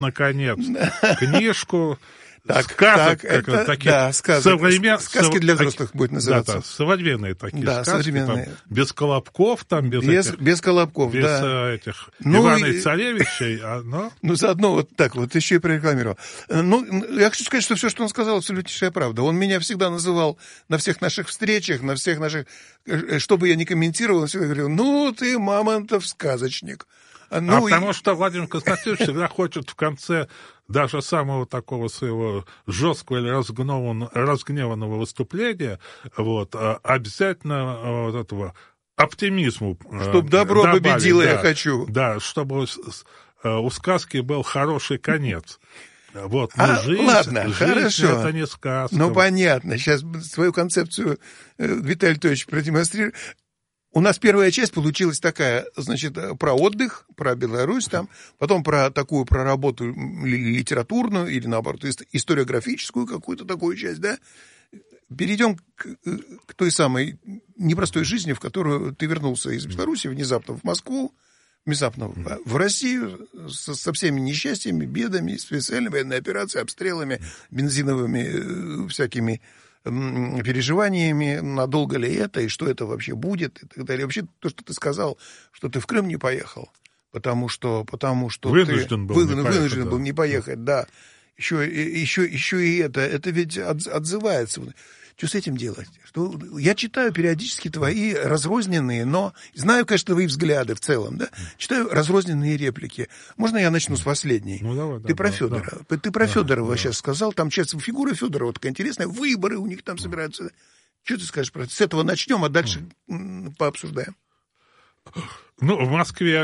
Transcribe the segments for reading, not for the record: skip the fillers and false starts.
наконец, книжку. Сказки для взрослых будет называться. Да, современные такие сказки. Современные. Там, без колобков, там, без колобков, без этих Ивана и Царевичей. Заодно вот так вот еще и прорекламировал. Я хочу сказать, что все, что он сказал, абсолютнейшая правда. Он меня всегда называл на всех наших встречах, на всех наших... Что бы я ни комментировал, он всегда говорил, ты, Мамонтов, сказочник. Потому что Владимир Константинович всегда хочет в конце даже самого такого своего жесткого или разгневанного выступления обязательно этого оптимизму чтобы добро победило, я хочу. Да, чтобы у сказки был хороший конец. Жизнь, ладно, хорошо. Это не сказка. Понятно. Сейчас свою концепцию Виталий Анатольевич продемонстрирует. У нас первая часть получилась такая, значит, про отдых, про Беларусь там, потом про работу литературную или, наоборот, историографическую какую-то такую часть, да. Перейдем к той самой непростой жизни, в которую ты вернулся из Беларуси внезапно в Москву, внезапно в Россию со всеми несчастьями, бедами, специальной военной операцией, обстрелами, бензиновыми всякими переживаниями, надолго ли это, и что это вообще будет, и так далее. Вообще, то, что ты сказал, что ты в Крым не поехал, потому что вынужден был не поехать, да. Еще и это ведь отзывается. Что с этим делать? Я читаю периодически твои разрозненные, но знаю, конечно, твои взгляды в целом, да? Читаю разрозненные реплики. Можно я начну с последней? Давай. Ты про Федора. Ты про Федорова сейчас сказал. Там сейчас фигура Федорова такая интересная. Выборы у них там собираются. Что ты скажешь про это? С этого начнем, а дальше пообсуждаем. В Москве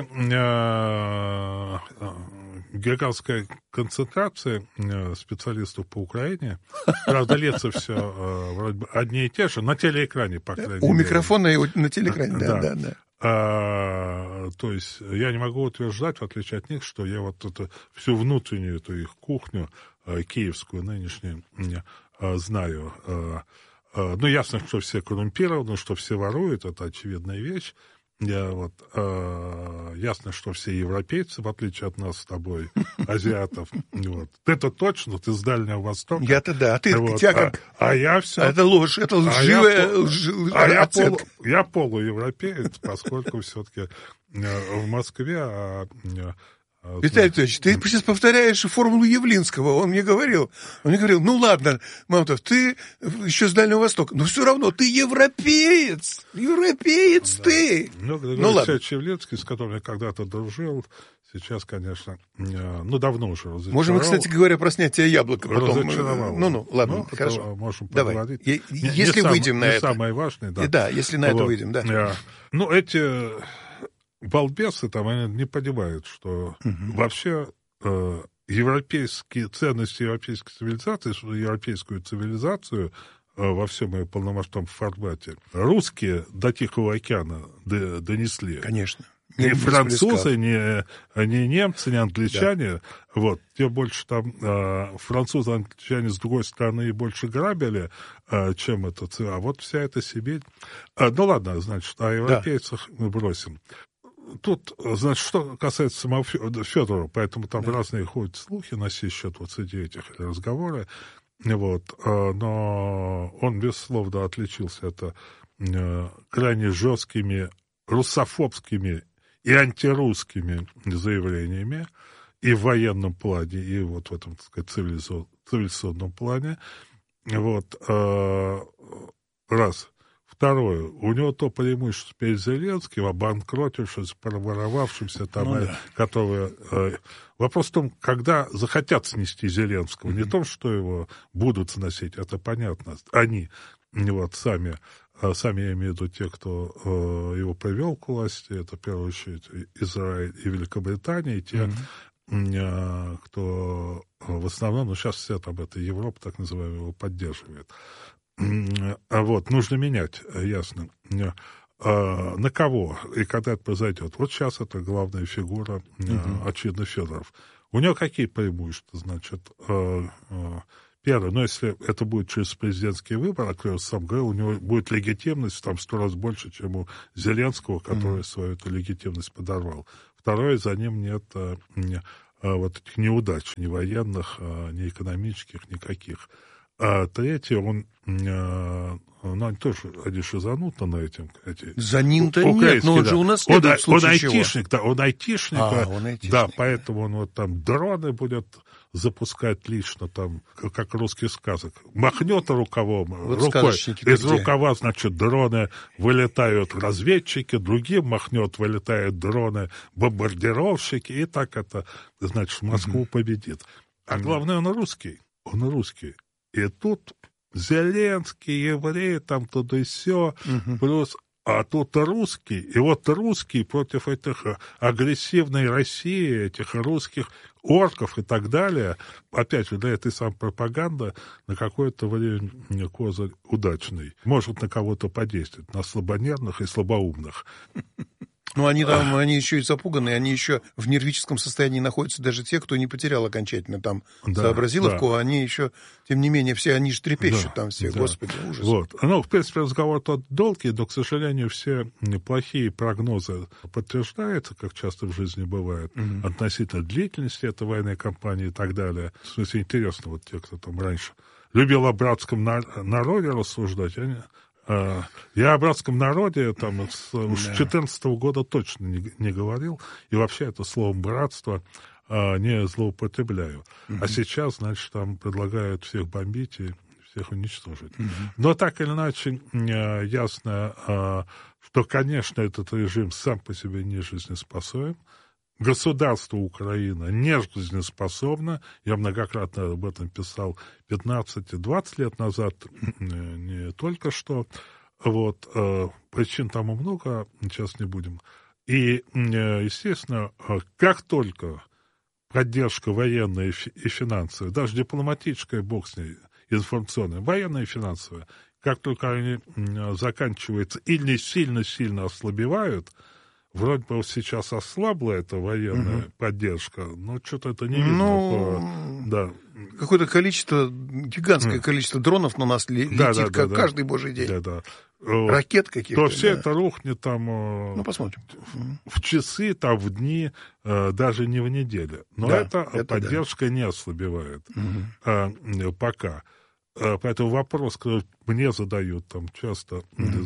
гигантская концентрация специалистов по Украине. Правда, лица все вроде бы одни и те же, на телеэкране, по крайней мере. У микрофона и на телеэкране, да. То есть я не могу утверждать, в отличие от них, что я всю внутреннюю эту их кухню, киевскую нынешнюю, знаю. Ясно, что все коррумпированы, что все воруют, это очевидная вещь. Ясно, что все европейцы, в отличие от нас с тобой, азиатов. Ты-то точно, ты с Дальнего Востока. Я-то да, тебя как... я все... Это ложь, это лживая оценка. Я полуевропеец, поскольку все-таки в Москве... Виталий Анатольевич, ты сейчас повторяешь формулу Явлинского. Он мне говорил, ладно, Мамонтов, ты еще с Дальнего Востока, но все равно ты европеец, ты. Ладно. Явлинский, с которым я когда-то дружил, сейчас, конечно, давно уже разочаровал. Можем, кстати говоря, про снятие яблока потом. Разочаровал. Ладно, хорошо. Можем поговорить. Давай. Если выйдем на это. Самое важное, да. Да, если на это выйдем, да. Эти... балбесы там, они не понимают, что вообще европейские ценности европейской цивилизации, европейскую цивилизацию во всем ее полномасштабном формате русские до Тихого океана донесли. Конечно. Ни французы, ни немцы, ни англичане. Да. Тем больше там французы, англичане, с другой стороны, и больше грабили, чем это. А вся эта Сибирь... ладно, значит, о европейцах мы бросим. Тут, значит, что касается самого Федора, поэтому там разные ходят слухи на сей счет среди этих разговоров, но он, безусловно, отличился крайне жесткими русофобскими и антирусскими заявлениями и в военном плане, и в этом, так сказать, цивилизационном плане. Раз. Второе. У него то преимущество перед Зеленским, обанкротившись, проворовавшимся которые... Вопрос в том, когда захотят снести Зеленского. Не в том, что его будут сносить, это понятно. Они, сами я имею в виду те, кто его привел к власти, это, в первую очередь, Израиль и Великобритания, и те, кто в основном, сейчас вся эта Европа, так называемая, его поддерживает. Нужно менять, ясно. На кого и когда это произойдет? Сейчас это главная фигура, очевидно, Федоров. У него какие преимущества? Значит, первое, если это будет через президентские выборы, как я сам говорил, у него будет легитимность в 100 раз больше, чем у Зеленского, который свою эту легитимность подорвал. Второе, за ним нет вот этих неудач, ни военных, ни экономических, никаких. А третий, он, они тоже, они шизанут на этим. За ним-то нет, но он же унаследует в случае чего. Он айтишник, да, поэтому он вот там дроны будет запускать лично, там, как русский сказок. Махнет рукавом, вот рукой, из рукава, значит, дроны вылетают разведчики, другим махнет, вылетают дроны бомбардировщики, и так это, значит, Москву победит. А главное, он русский. И тут Зеленский, евреи, там туда и все, плюс, а тут русский. И вот русский против этих агрессивной России, этих русских орков и так далее. Опять же, для этой самой пропаганды на какое-то время козырь удачный. Может на кого-то подействовать, на слабонервных и слабоумных. Ну, они еще и запуганы, они еще в нервическом состоянии находятся, даже те, кто не потерял окончательно там сообразиловку, они еще, тем не менее, все, они же трепещут там все, господи, ужас. Вот. Ну, в принципе, разговор тот долгий, но, к сожалению, все плохие прогнозы подтверждаются, как часто в жизни бывает, относительно длительности этой военной кампании и так далее. В смысле, интересно, вот те, кто там раньше любил о братском народе рассуждать, я о братском народе там с 2014 года точно не говорил, и вообще это словом «братство» не злоупотребляю. А сейчас, значит, там предлагают всех бомбить и всех уничтожить. Но так или иначе, ясно, что, конечно, этот режим сам по себе не жизнеспособен. Государство Украина не жизнеспособно. Я многократно об этом писал 15-20 лет назад, не только что. Вот, причин тому много, сейчас не будем. И, естественно, как только поддержка военная и финансовая, даже дипломатическая, бог с ней, информационная, военная и финансовая, как только они заканчиваются или сильно-сильно ослабевают, вроде бы сейчас ослабла эта военная поддержка, но что-то это не видно. Какое-то количество, гигантское количество дронов на нас летит, каждый божий день. Ракет каких-то. То все это рухнет там посмотрим. В часы, там в дни, даже не в неделю. Но эта поддержка не ослабевает пока. Поэтому вопрос, который мне задают, там часто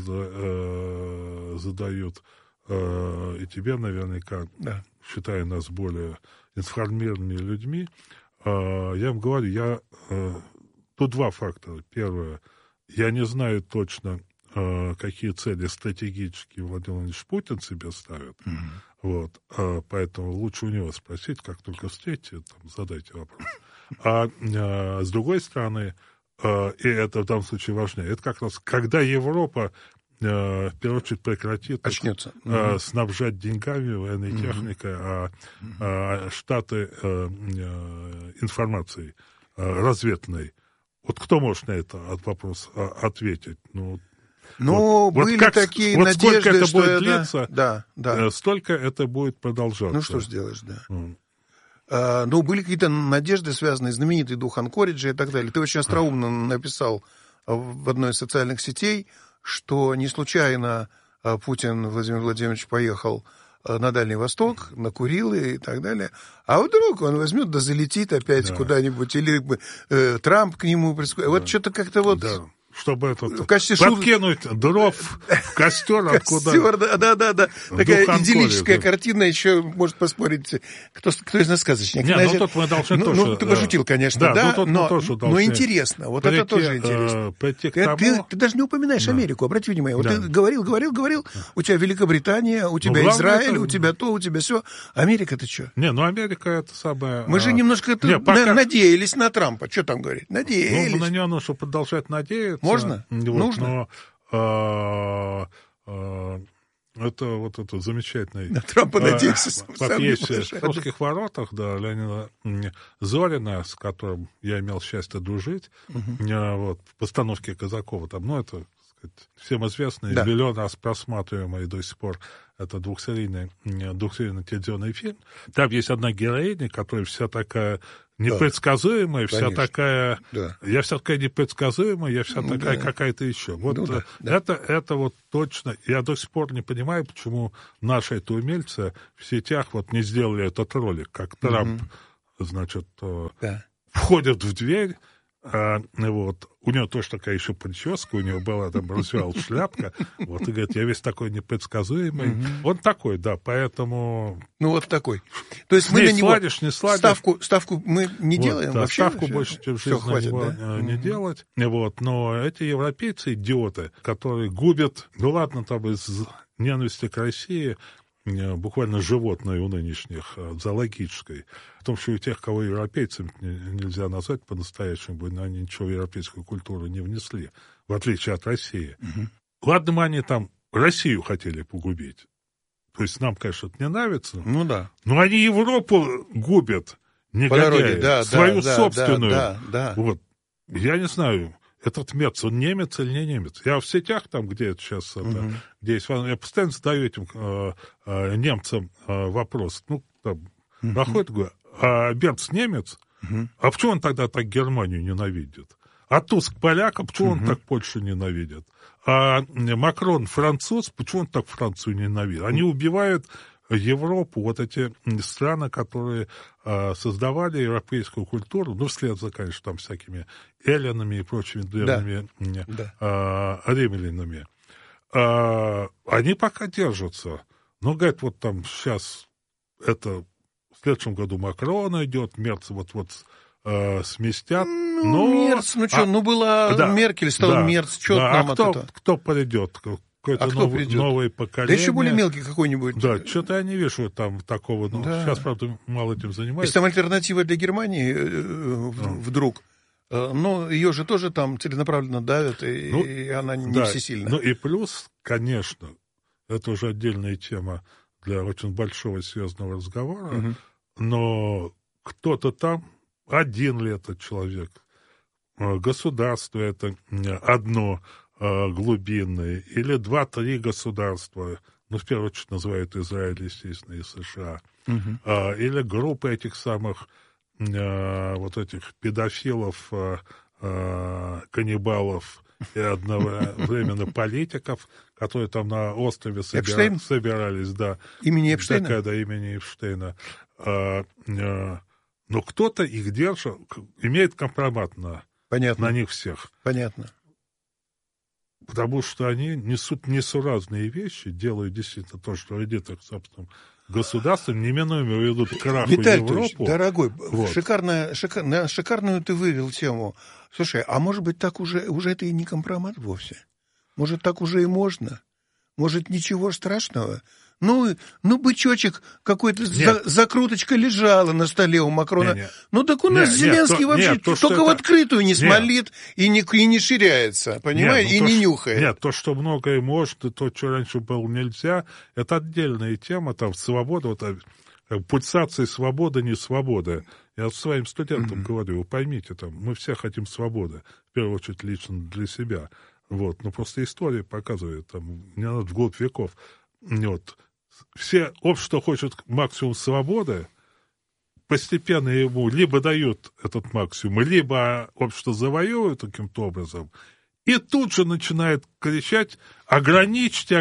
задают, и тебе наверняка, считая нас более информированными людьми, я им говорю, тут два фактора. Первое, я не знаю точно, какие цели стратегические Владимир Владимирович Путин себе ставит. Вот, поэтому лучше у него спросить, как только встретите, там, задайте вопрос. А с другой стороны, и это в данном случае важнее, это как раз, когда Европа в первую очередь прекратит снабжать деньгами, военной техникой, а Штаты информацией разведной. Вот кто может на это вопрос ответить? Были такие надежды, сколько это что будет длиться, столько это будет продолжаться. Ну, что ж сделаешь, были какие-то надежды, связанные, знаменитый дух Анкориджа и так далее. Ты очень остроумно написал в одной из социальных сетей, что не случайно Путин Владимир Владимирович поехал на Дальний Восток, на Курилы и так далее. А вдруг он возьмет да залетит опять куда-нибудь, или Трамп к нему прискочит. Вот что-то как-то вот... Чтобы подкинуть дров в костер, откуда... Да. Такая идиллическая картина, еще может поспорить, кто из нас сказочник. Тут мы должны тоже... Ты пошутил, конечно, но интересно, вот это тоже интересно. Ты даже не упоминаешь Америку, обрати внимание. Вот ты говорил, у тебя Великобритания, у тебя Израиль, у тебя то, у тебя все. Америка-то что? Америка это самое... Мы же немножко надеялись на Трампа, что там говорить? Надеялись. На него нужно продолжать надеяться. Можно? Нужно? Но это замечательный... На Трампа надеешься. По пьесе «В русских воротах», Леонида Зорина, с которым я имел счастье дружить, в постановке Казакова, там, это, всем известный, миллион раз просматриваемый до сих пор, это двухсерийный телевизионный фильм. Там есть одна героиня, которая вся такая непредсказуемая, вся такая... Я вся такая непредсказуемая, я вся такая какая-то еще. Вот это вот точно... Я до сих пор не понимаю, почему наши это умельцы в сетях не сделали этот ролик, как Трамп значит, Да. входит в дверь, вот, у него тоже такая еще прическа, у него была там развивалась шляпка, вот, и говорит, я весь такой непредсказуемый. Он такой, да, поэтому... Ну, вот такой. То есть мы на него ставку мы не делаем да, вообще? Ставку больше, чем в жизни хватит, не делать. Вот, но эти европейцы, идиоты, которые губят, ну ладно, там из ненависти к России, буквально животное у нынешних, зоологической. В том, что у тех, кого европейцами нельзя назвать по-настоящему, они ничего в европейскую культуру не внесли, в отличие от России. Ладно, мы они там Россию хотели погубить. То есть нам, конечно, это не нравится. Ну да. Но они Европу губят, негодяи, свою собственную. Да. Вот. Я не знаю, этот Мерц, он немец или не немец? Я в сетях там, где это сейчас, где есть, я постоянно задаю этим немцам вопрос. Ну, там, проходит, говорю, а Мерц немец? А почему он тогда так Германию ненавидит? А Туск поляк, почему он так Польшу ненавидит? А Макрон француз, почему он так Францию ненавидит? Они убивают Европу, вот эти страны, которые создавали европейскую культуру, ну, вслед за, конечно, там всякими эллинами и прочими древними римлянами, они пока держатся. Но, говорят, вот там сейчас это в следующем году Макрон идет, Мерц вот-вот сместят. Мерц, была Меркель, стал Мерц, что нам от этого? Кто придет? Какое-то новое поколение. Да еще более мелкий какой-нибудь. Да, что-то я не вижу там такого. Ну, сейчас, правда, мало этим занимаюсь. Есть там альтернатива для Германии вдруг. Но ее же тоже там целенаправленно давят, и она не всесильна. Ну и плюс, конечно, это уже отдельная тема для очень большого серьезного разговора, но кто-то там, один ли это человек, государство это одно, глубинные, или 2-3 государства, ну, в первую очередь называют Израиль, естественно, и США, или группы этих самых вот этих педофилов, каннибалов и одновременно политиков, которые там на острове собирались, да. Имени Эпштейна? Такая, да, имени Эпштейна. Но кто-то их держит, имеет компромат на них всех. Понятно. Потому что они несут несуразные вещи, делают действительно то, что вредит их собственным государством, неминуемо ведут к краху Европу. Дорогой, шикарную ты вывел тему. Слушай, а может быть, так уже это и не компромат вовсе? Может, так уже и можно? Может, ничего страшного? Ну, бычочек какой-то, закруточка лежала на столе у Макрона. Ну, так у нас Зеленский вообще только в открытую не смолит и не ширяется, понимаешь, и не нюхает. Нет, то, что многое может, и то, что раньше было нельзя, это отдельная тема, там, свобода, вот, пульсации свободы, не свободы. Я своим студентам говорю, вы поймите, там, мы все хотим свободы, в первую очередь лично для себя. Вот, но просто история показывает, там, не надо вглубь веков, вот, все общество хочет максимум свободы, постепенно ему либо дают этот максимум, либо общество завоевывает каким-то образом, и тут же начинает кричать: ограничьте.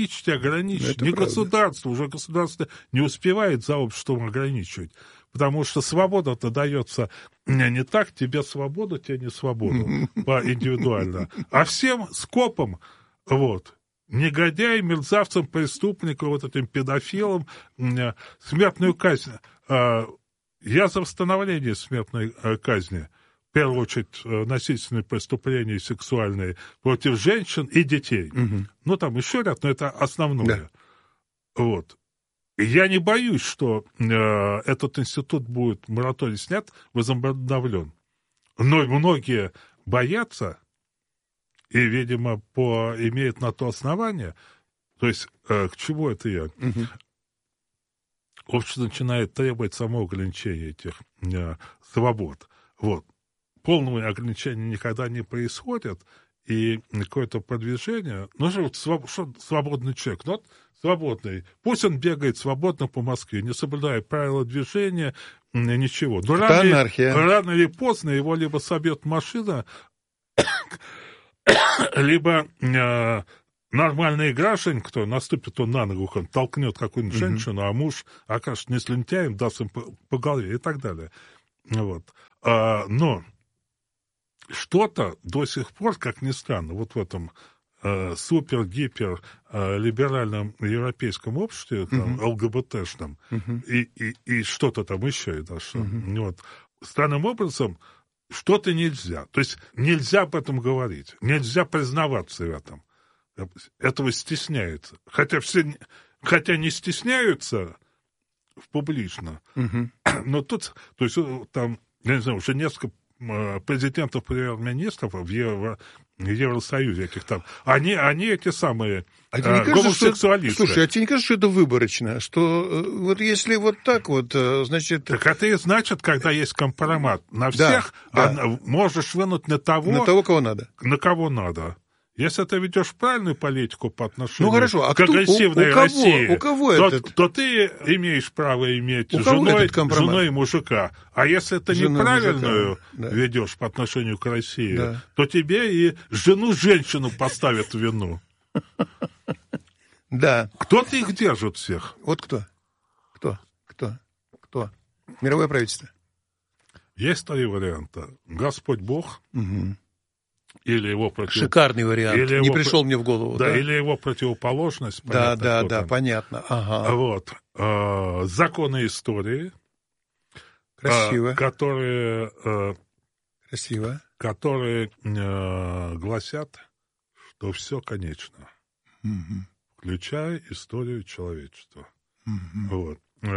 Не государство, уже государство не успевает за обществом ограничивать, потому что свобода-то дается не так, тебе свобода, тебе не свобода, индивидуально, а всем скопом, вот. Негодяям, мерзавцам, преступникам, вот этим педофилам, смертную казнь. Я за восстановление смертной казни. В первую очередь, насильственные преступления сексуальные против женщин и детей. Ну, там еще ряд, но это основное. Да. Вот. И я не боюсь, что этот институт будет, мораторий снят, возобновлен. Но многие боятся, и, видимо, имеет на то основание, то есть к чему это я? Общество начинает требовать самоограничения этих свобод. Вот. Полного ограничения никогда не происходит, и какое-то продвижение... Ну, что свободный человек? Ну, вот свободный. Пусть он бегает свободно по Москве, не соблюдая правила движения, ничего. Но рано или поздно его либо собьет машина, либо нормальный гражданин, кто наступит он на ногу, он толкнет какую-нибудь женщину, а муж окажется не слюнтяем, даст им по голове и так далее. Вот. Но что-то до сих пор, как ни странно, вот в этом супер-гипер-либеральном европейском обществе, там, ЛГБТшном, и что-то там еще, и даже, вот, странным образом, что-то нельзя. То есть нельзя об этом говорить, нельзя признаваться в этом. Этого стесняются. Хотя не стесняются публично, но тут, то есть там, я не знаю, уже несколько президентов, премьер-министров в Евросоюзе этих там, они эти самые гомосексуалисты. Слушай, а тебе не кажется, что это выборочно? Что вот если вот так вот, значит... Так это и значит, когда есть компромат на всех, можешь вынуть на того, кого надо. На кого надо. Если ты ведешь правильную политику по отношению к агрессивной России, то ты имеешь право иметь женой мужика. А если ты неправильную ведешь по отношению к России, то тебе и жену-женщину поставят в вину. Да. Кто-то их держит всех. Вот кто? Мировое правительство. Есть три варианта. Господь Бог. Или его Шикарный вариант. Не пришел мне в голову. Да, или его противоположность. Да, понятно. Ага. Вот. Законы истории. Красиво. Которые гласят, что все конечно. Включая историю человечества. Вот.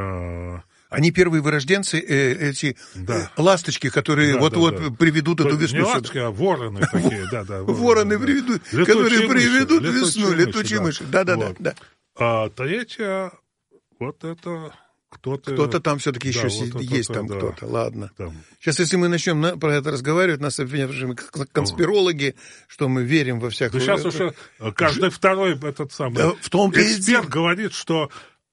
Они первые вырожденцы, эти ласточки, которые приведут эту весну. Не ласточки, а вороны такие, Вороны приведут, которые приведут весну, летучие мыши. Да. А третья, вот это кто-то там все-таки еще есть там кто-то, ладно. Сейчас, если мы начнем про это разговаривать, нас обвинят, что мы конспирологи, что мы верим во всякую... Сейчас уже каждый второй этот самый эксперт говорит, что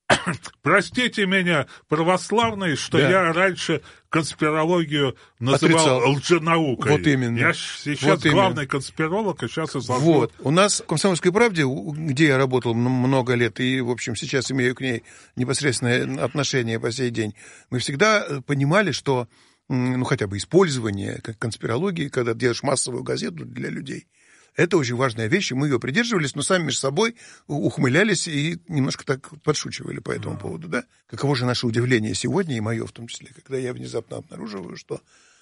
простите меня, православные, что я раньше конспирологию называл лженаукой. Вот именно. Я сейчас главный конспиролог, и сейчас изложу. Вот. У нас в «Комсомольской правде», где я работал много лет, и, в общем, сейчас имею к ней непосредственное отношение по сей день, мы всегда понимали, что, хотя бы использование конспирологии, когда делаешь массовую газету для людей, это очень важная вещь, и мы ее придерживались, но сами между собой ухмылялись и немножко так подшучивали по этому поводу, да? Каково же наше удивление сегодня, и мое в том числе, когда я внезапно обнаруживаю, что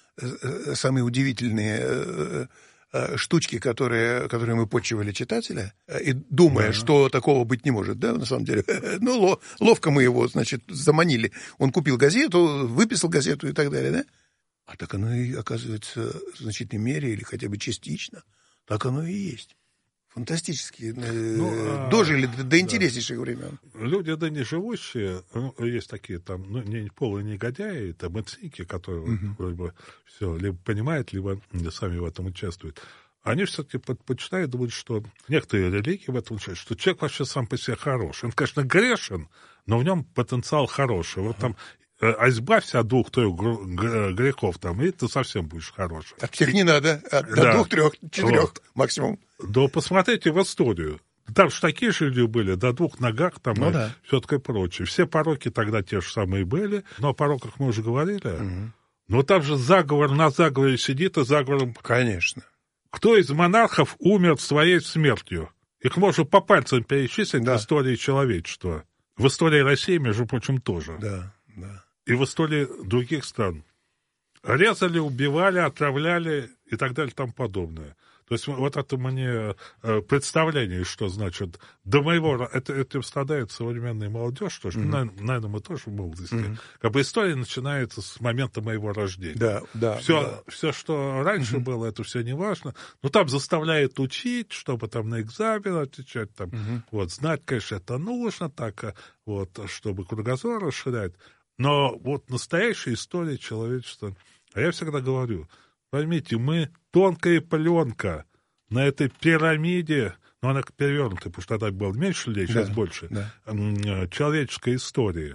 самые удивительные штучки, которые мы подчивали читателя, и думая, что такого быть не может, да, на самом деле. Ну, ловко мы его, значит, заманили. Он купил газету, выписал газету и так далее, да? А так оно и, оказывается, в значительной мере или хотя бы частично так оно и есть. Фантастически. Дожили до интереснейших времен. Люди, да не живущие, есть такие там, не полые негодяи, там циники, которые вроде бы все либо понимают, либо сами в этом участвуют. Они все-таки предпочитают думать, что некоторые религии в этом участвуют, что человек вообще сам по себе хороший. Он, конечно, грешен, но в нем потенциал хороший. Вот там избавься от 2-3 грехов, там, и ты совсем будешь хороший. От всех не надо, от 2-3, 4 максимум. Да посмотрите в историю. Там же такие же люди были, до 2 ногах, там, все такое прочее. Все пороки тогда те же самые были, но о пороках мы уже говорили. Но там же заговор на заговоре сидит, и заговором... Конечно. Кто из монархов умер своей смертью? Их можно по пальцам перечислить в истории человечества. В истории России, между прочим, тоже. Да. И в истории других стран. Резали, убивали, отравляли и так далее и тому подобное. То есть вот это мне представление, что значит до моего... Этим страдает современная молодежь, что, наверное, мы тоже в молодости. Как бы история начинается с момента моего рождения. Все, что раньше было, это все не важно. Но там заставляют учить, чтобы там на экзамен отвечать. Там, вот, знать, конечно, это нужно, так, вот, чтобы кругозор расширять. Но вот настоящая история человечества... А я всегда говорю, поймите, мы тонкая пленка на этой пирамиде, но она перевернутая, потому что тогда было меньше людей, сейчас больше, человеческой истории.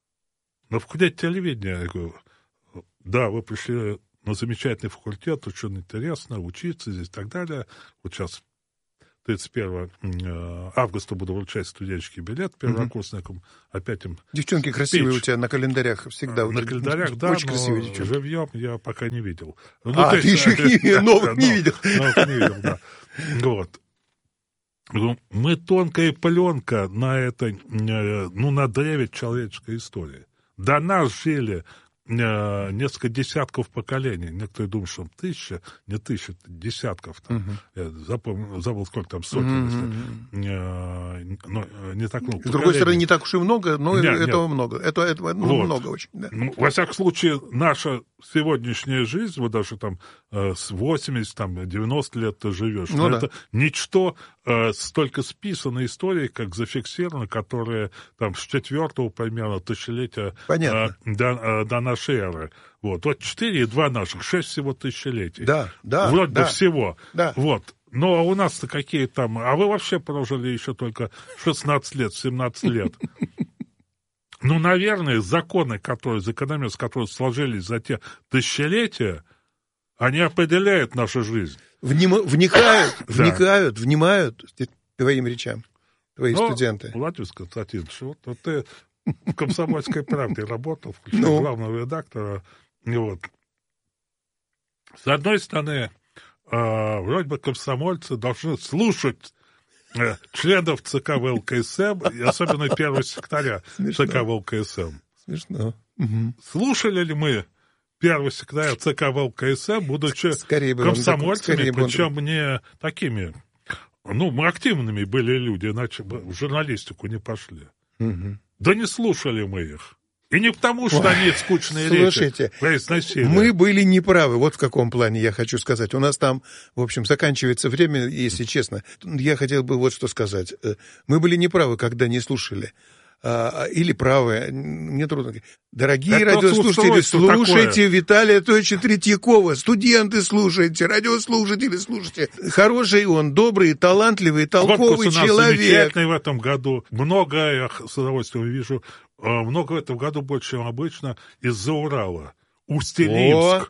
Но в факультете телевидения, я говорю, да, вы пришли на замечательный факультет, очень интересно, учиться здесь и так далее. Вот сейчас 31 августа буду вручать студенческий билет первокурсникам. Опять им девчонки красивые у тебя на календарях всегда. На календарях, да, очень красивые девчонки. Живьем я пока не видел. Ты еще новых не видел. Новых не видел, да. Вот. Мы тонкая пленка на этой, на древе человеческой истории. До нас жили несколько десятков поколений. Некоторые думают, что не тысяча, десятков. Там. Я забыл, сколько там сотен. Не так много. С другой стороны, не так уж и много, но этого много. Этого много очень. Да. Во всяком случае, наша сегодняшняя жизнь, вот даже там с 80, там, 90 лет ты живешь, это ничто столько списано истории, как зафиксировано, которые там с 4-го примерно тысячелетия до нашей эры. Вот 4,2 наших, 6 всего тысячелетий. Да. Вроде бы всего. Да. Вот. Но у нас-то какие там... А вы вообще прожили еще только 16 лет, 17 лет. Наверное, законы, закономерности, которые сложились за те тысячелетия, они определяют нашу жизнь. Вникают, внимают твоим речам, твои студенты. Владимир Константинович, вот ты в «Комсомольской правде» работал, включая главного редактора. Вот. С одной стороны, вроде бы комсомольцы должны слушать членов ЦК ВЛКСМ, и особенно первого секретаря ЦК ВЛКСМ. Смешно. Слушали ли мы первого секретаря ЦК ВЛКСМ, будучи комсомольцами, причем не такими, мы активными были люди, иначе бы в журналистику не пошли. Да не слушали мы их. И не потому, что они скучные речи произносили. Мы были неправы. Вот в каком плане я хочу сказать. У нас там, в общем, заканчивается время, если честно. Я хотел бы вот что сказать. Мы были неправы, когда не слушали. Или правы. Мне трудно говорить. Дорогие радиослушатели, слушайте такое. Виталия Анатольевича Третьякова. Студенты слушайте, радиослушатели слушайте. Хороший он, добрый, талантливый, толковый человек. Замечательный в этом году. Много, я с удовольствием вижу, много в этом году больше, чем обычно, из-за Урала. Усть-Илимск.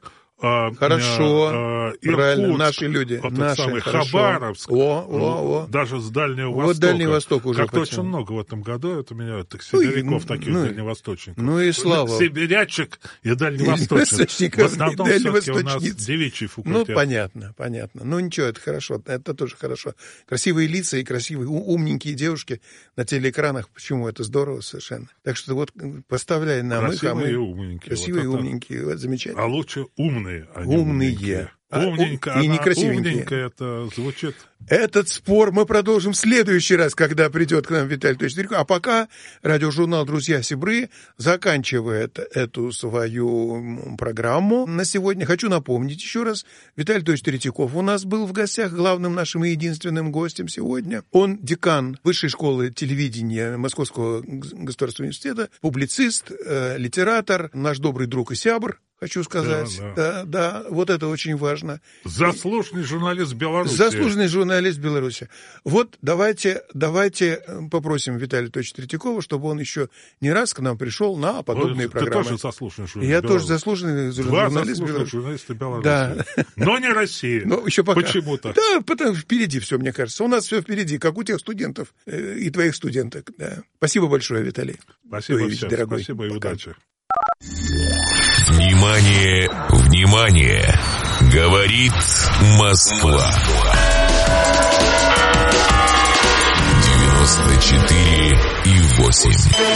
Хорошо, Иркутск, правильно, наши люди, наши, Хабаровск, даже с Дальнего Востока. Вот Дальний Восток уже как-то очень много в этом году, это меня сибиряков таких дальневосточников. И слава. Сибирячек и дальневосточников. В основном все-таки у нас девичий факультет. Понятно. Ничего, это хорошо, это тоже хорошо. Красивые лица и красивые, умненькие девушки на телеэкранах, почему это здорово совершенно. Так что вот поставляй нам красивые и умненькие. Красивые и умненькие, вот замечательно. А лучше умные. Умненькие. И некрасивенькие. Умненько это звучит. Этот спор мы продолжим в следующий раз, когда придет к нам Виталий Анатольевич Третьяков. А пока радиожурнал «Друзья Сибры» заканчивает эту свою программу на сегодня. Хочу напомнить еще раз, Виталий Анатольевич Третьяков у нас был в гостях, главным нашим и единственным гостем сегодня. Он декан Высшей школы телевидения Московского государственного университета, публицист, литератор, наш добрый друг и сябр. Хочу сказать, да, вот это очень важно. Заслуженный журналист Беларуси. Заслуженный журналист Беларуси. Вот давайте попросим Виталия Анатольевича Третьякова, чтобы он еще не раз к нам пришел на подобные программы. Ты тоже заслуженный журналист. Я тоже заслуженный журналист Беларуси. Журналиста Беларуси. Да. Но не России. Еще пока. Почему-то. Да, потому что впереди все, мне кажется. У нас все впереди, как у тех студентов и твоих студенток. Да. Спасибо большое, Виталий. Спасибо всем. Дорогой. Спасибо и удачи. Внимание, внимание! Говорит Москва. 94,8.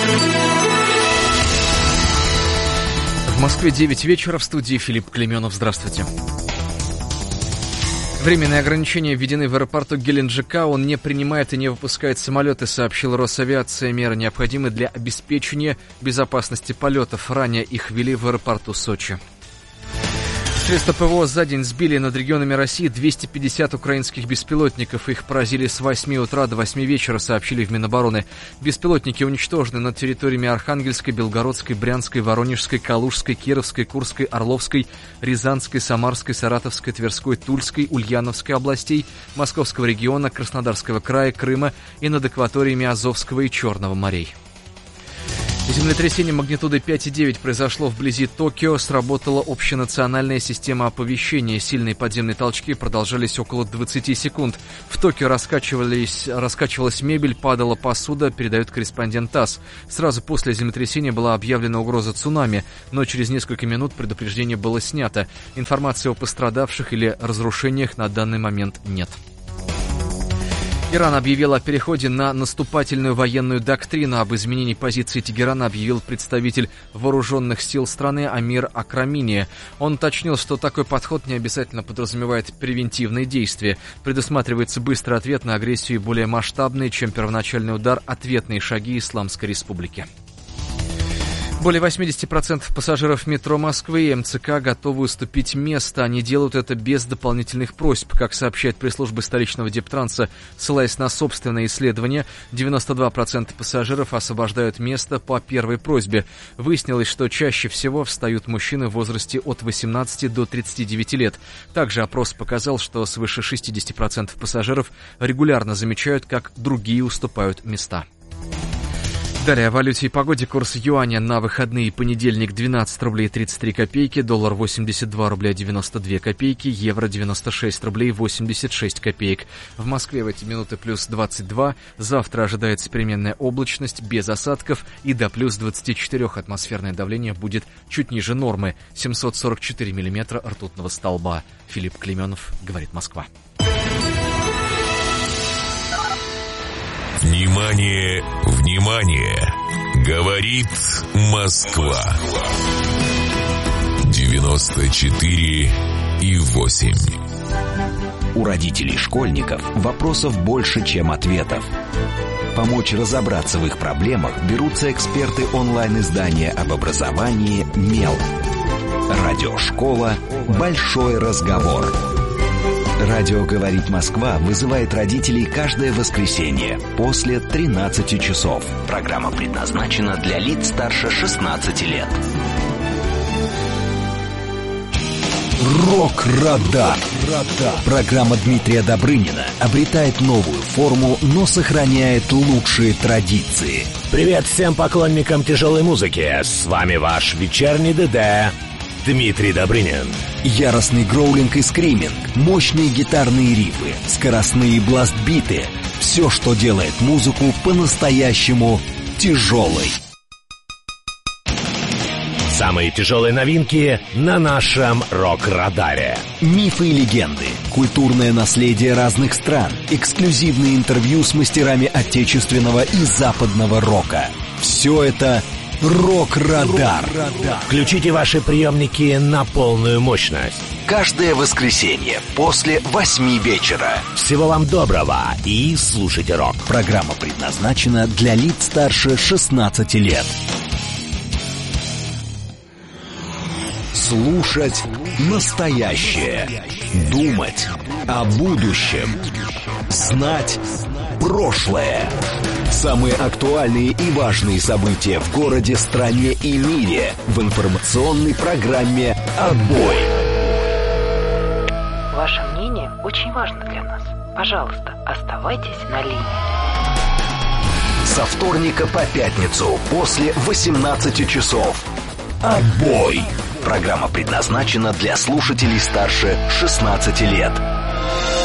В Москве 9 вечера, в студии Филипп Клеменов. Здравствуйте. Временные ограничения введены в аэропорту Геленджика. Он не принимает и не выпускает самолеты, сообщила Росавиация. Меры необходимы для обеспечения безопасности полетов. Ранее их ввели в аэропорту Сочи. Средства ПВО за день сбили над регионами России 250 украинских беспилотников. Их поразили с 8 утра до 8 вечера, сообщили в Минобороны. Беспилотники уничтожены над территориями Архангельской, Белгородской, Брянской, Воронежской, Калужской, Кировской, Курской, Орловской, Рязанской, Самарской, Саратовской, Тверской, Тульской, Ульяновской областей, Московского региона, Краснодарского края, Крыма и над акваториями Азовского и Черного морей. Землетрясение магнитудой 5,9 произошло вблизи Токио. Сработала общенациональная система оповещения. Сильные подземные толчки продолжались около 20 секунд. В Токио раскачивалась мебель, падала посуда, передает корреспондент ТАСС. Сразу после землетрясения была объявлена угроза цунами, но через несколько минут предупреждение было снято. Информации о пострадавших или разрушениях на данный момент нет. Иран объявил о переходе на наступательную военную доктрину. Об изменении позиции Тегерана объявил представитель вооруженных сил страны Амир Акрамини. Он уточнил, что такой подход не обязательно подразумевает превентивные действия. Предусматривается быстрый ответ на агрессию и более масштабные, чем первоначальный удар, ответные шаги Исламской Республики. Более 80% пассажиров метро Москвы и МЦК готовы уступить место. Они делают это без дополнительных просьб. Как сообщает пресс-служба столичного Дептранса, ссылаясь на собственное исследование, 92% пассажиров освобождают место по первой просьбе. Выяснилось, что чаще всего встают мужчины в возрасте от 18 до 39 лет. Также опрос показал, что свыше 60% пассажиров регулярно замечают, как другие уступают места. Далее о валюте и погоде. Курс юаня на выходные: понедельник 12 рублей 33 копейки, доллар 82 рубля 92 копейки, евро 96 рублей 86 копеек. В Москве в эти минуты плюс 22, завтра ожидается переменная облачность без осадков и до плюс 24 атмосферное давление будет чуть ниже нормы, 744 миллиметра ртутного столба. Филипп Клейменов, говорит Москва. Внимание, внимание! Говорит Москва. 94,8. У родителей школьников вопросов больше, чем ответов. Помочь разобраться в их проблемах берутся эксперты онлайн-издания об образовании «Мел». Радиошкола «Большой разговор». Радио «Говорит Москва» вызывает родителей каждое воскресенье после 13 часов. Программа предназначена для лиц старше 16 лет. Рок-радар. Программа Дмитрия Добрынина обретает новую форму, но сохраняет лучшие традиции. Привет всем поклонникам тяжелой музыки. С вами ваш вечерний ДД Дмитрий Добрынин. Яростный гроулинг и скриминг, мощные гитарные рифы, скоростные бласт-биты. Все, что делает музыку по-настоящему тяжелой. Самые тяжелые новинки на нашем рок-радаре. Мифы и легенды, культурное наследие разных стран, эксклюзивные интервью с мастерами отечественного и западного рока. Все это «Рок-радар». Включите ваши приемники на полную мощность. Каждое воскресенье после 8 вечера. Всего вам доброго и слушайте рок. Программа предназначена для лиц старше 16 лет. Слушать настоящее. Думать о будущем. Знать прошлое. Самые актуальные и важные события в городе, стране и мире в информационной программе «Отбой». Ваше мнение очень важно для нас. Пожалуйста, оставайтесь на линии. Со вторника по пятницу после 18 часов. «Отбой». Программа предназначена для слушателей старше 16 лет.